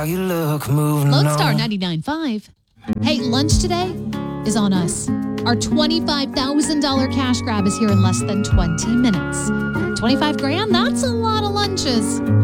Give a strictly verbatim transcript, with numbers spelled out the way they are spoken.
how you look moving Lone on. Star ninety-nine point five. Hey, lunch today is on us. Our twenty-five thousand dollars cash grab is here in less than twenty minutes. twenty-five grand, that's a lot of lunches.